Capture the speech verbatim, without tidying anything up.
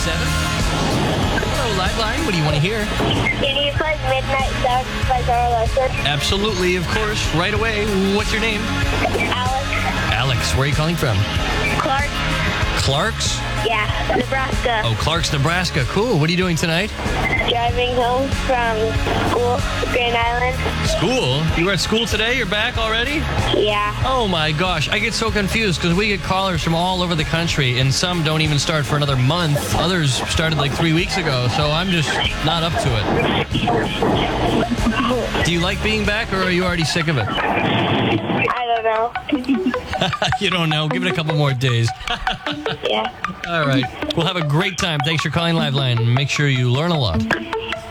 seven. Hello, Liveline. What do you want to hear? Can you play Midnight Suns by Zara Larson? Absolutely, of course. Right away. What's your name? Alex. Alex. Where are you calling from? Clark. Clark's? Yeah, Nebraska. Oh, Clark's, Nebraska. Cool. What are you doing tonight? Driving home from school, Grand Island. School? You were at school today? You're back already? Yeah. Oh my gosh, I get so confused because we get callers from all over the country and some don't even start for another month. Others started like three weeks ago, so I'm just not up to it. Do you like being back or are you already sick of it? I don't know. You don't know. Give it a couple more days. Yeah. All right. We'll have a great time. Thanks for calling Liveline. Make sure you learn a lot.